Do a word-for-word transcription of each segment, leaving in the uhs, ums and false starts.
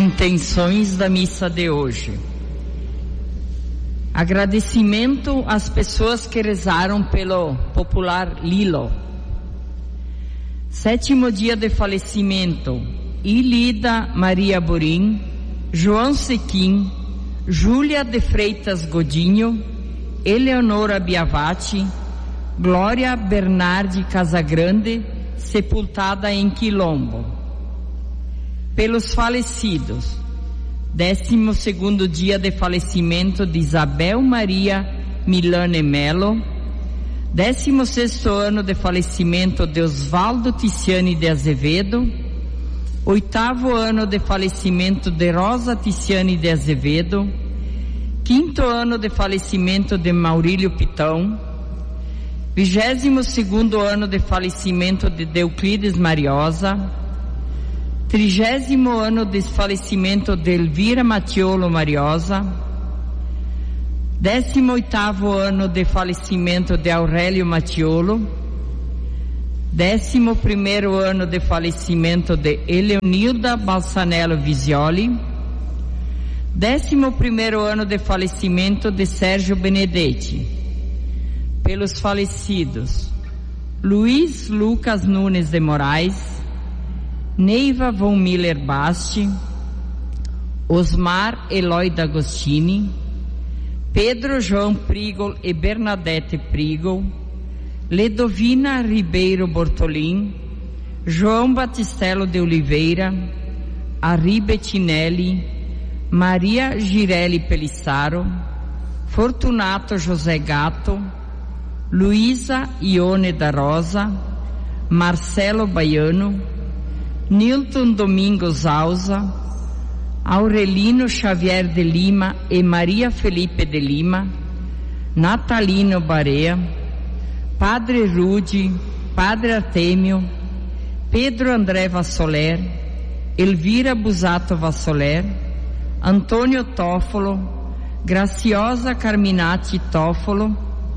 intenções da missa de hoje. Agradecimento às pessoas que rezaram pelo popular Lilo. Sétimo dia de falecimento: Ilida Maria Borim, João Sequim, Júlia de Freitas Godinho, Eleonora Biavati, Glória Bernardi Casagrande, sepultada em Quilombo. Pelos falecidos: décimo segundo dia de falecimento de Isabel Maria Milane Melo, décimo sexto ano de falecimento de Osvaldo Ticiani de Azevedo, oitavo ano de falecimento de Rosa Ticiani de Azevedo, quinto ano de falecimento de Maurílio Pitão, vigésimo segundo ano de falecimento de Deuclides Mariosa, trigésimo ano de falecimento de Elvira Matiolo Mariosa, décimo oitavo ano de falecimento de Aurélio Matiolo, décimo primeiro ano de falecimento de Eleonilda Balsanello Visioli, décimo primeiro ano de falecimento de Sérgio Benedetti. Pelos falecidos: Luiz Lucas Nunes de Moraes, Neiva von Miller Basti, Osmar Eloy D'Agostini, Pedro João Prigol e Bernadette Prigol, Ledovina Ribeiro Bortolin, João Batistello de Oliveira, Ari Bettinelli, Maria Girelli Pelissaro, Fortunato José Gatto, Luísa Ione da Rosa, Marcelo Baiano, Nilton Domingos Alza, Aurelino Xavier de Lima e Maria Felipe de Lima, Natalino Barea, Padre Rude, Padre Artêmio, Pedro André Vassoler, Elvira Busato Vassoler, Antônio Toffolo, Graciosa Carminati Toffolo,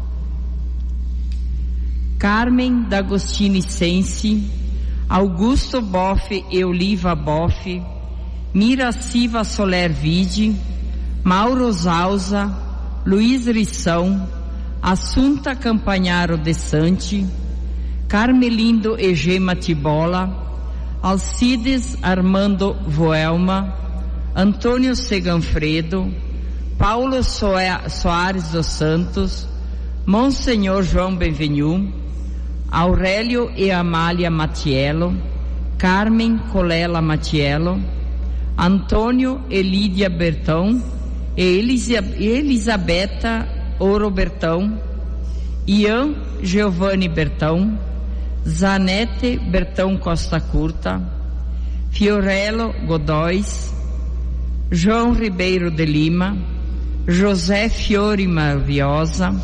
Carmen D'Agostini Sensi, Augusto Boff e Oliva Boff, Miraci Vassoler Vide, Mauro Zausa, Luiz Rição, Assunta Campanharo de Santi, Carmelindo e Gema Tibola, Alcides Armando Voelma, Antônio Seganfredo, Paulo Soares dos Santos, Monsenhor João Benvenu, Aurélio e Amália Matiello, Carmen Colela Matiello, Antônio e Lídia Bertão e Elisabetta Ouro Bertão, Ian Giovanni Bertão, Zanete Bertão Costa Curta, Fiorello Godóis, João Ribeiro de Lima, José Fiore Marviosa,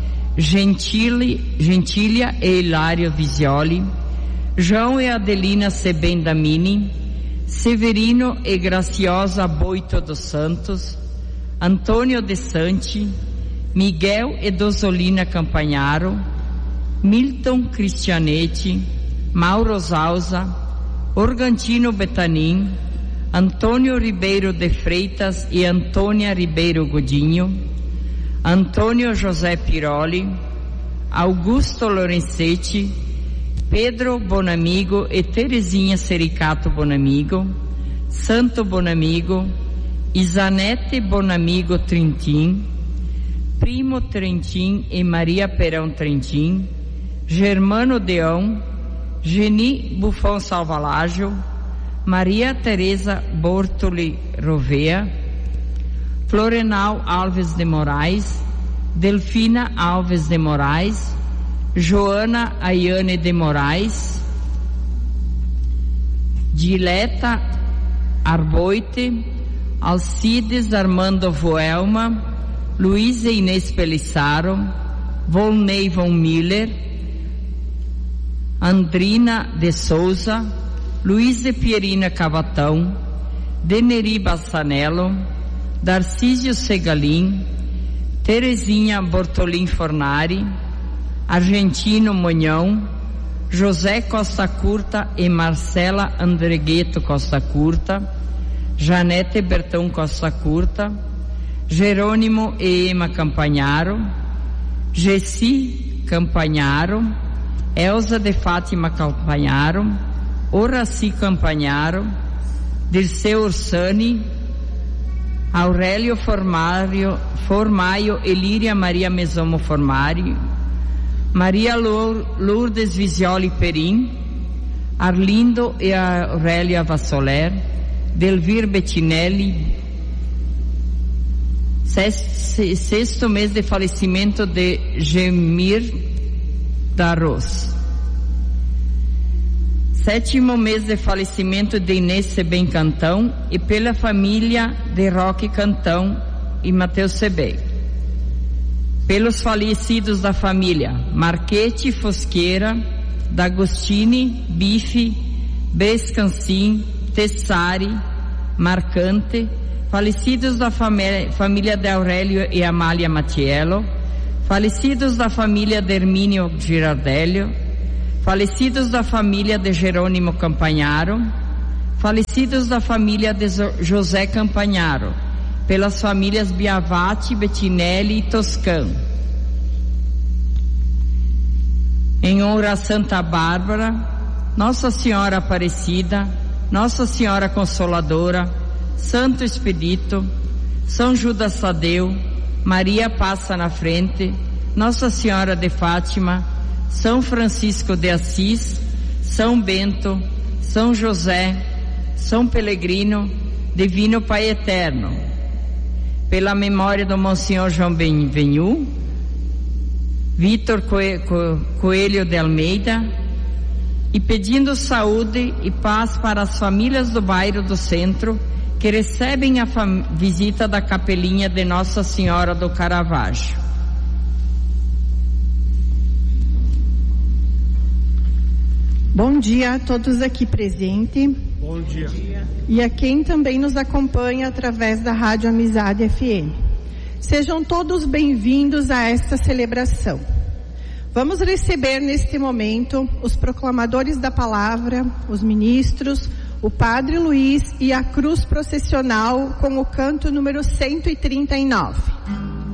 Gentile, Gentilia e Hilário Visioli, João e Adelina Sebendamini, Severino e Graciosa Boito dos Santos, Antônio de Santi, Miguel e Dosolina Campanharo, Milton Cristianetti, Mauro Zausa, Organtino Betanin, Antônio Ribeiro de Freitas e Antônia Ribeiro Godinho, Antônio José Piroli, Augusto Lorenzetti, Pedro Bonamigo e Terezinha Sericato Bonamigo, Santo Bonamigo, Isanete Bonamigo Trintim, Primo Trentin e Maria Perão Trentin, Germano Deão, Geni Buffon Salvalágio, Maria Teresa Bortoli Rovea, Florenal Alves de Moraes, Delfina Alves de Moraes, Joana Ayane de Moraes, Dileta Arboite, Alcides Armando Voelma, Luiz e Inês Pelissaro, Volney von Miller, Andrina de Souza, Luiz de Pierina Cavatão, Deneri Bassanello, Darcísio Segalim, Terezinha Bortolin Fornari, Argentino Monhão, José Costa Curta e Marcela Andregueto Costa Curta, Janete Bertão Costa Curta, Jerônimo e Ema Campagnaro, Gessi Campagnaro, Elza de Fátima Campagnaro, Horaci Campagnaro, Dirceu Ursani, Aurélio Formário, Formaio e Líria Maria Mesomo Formário, Maria Lourdes Visioli Perim, Arlindo e Aurélia Vassoler, Delvir Bettinelli, sexto, sexto mês de falecimento de Gemir Darros, sétimo mês de falecimento de Inês Sebem Cantão e pela família de Roque Cantão e Mateus Sebem. Pelos falecidos da família Marchetti Fosqueira, D'Agostini, Bife, Bescancin, Tessari, Marcante, falecidos da família, família de Aurélio e Amália Matiello, falecidos da família de Hermínio Girardello, falecidos da família de Jerônimo Campagnaro, falecidos da família de José Campagnaro, pelas famílias Biavati, Bettinelli e Toscan. Em honra a Santa Bárbara, Nossa Senhora Aparecida, Nossa Senhora Consoladora, Santo Expedito, São Judas Tadeu, Maria Passa na Frente, Nossa Senhora de Fátima, São Francisco de Assis, São Bento, São José, São Pelegrino, Divino Pai Eterno, pela memória do Monsenhor João Benvenu, Vitor Coelho de Almeida, e pedindo saúde e paz para as famílias do bairro do Centro que recebem a visita da capelinha de Nossa Senhora do Caravaggio. Bom dia a todos aqui presentes. Bom dia. E a quem também nos acompanha através da Rádio Amizade F M. Sejam todos bem-vindos a esta celebração. Vamos receber neste momento os proclamadores da palavra, os ministros, o Padre Luiz e a cruz processional com o canto número cento e trinta e nove.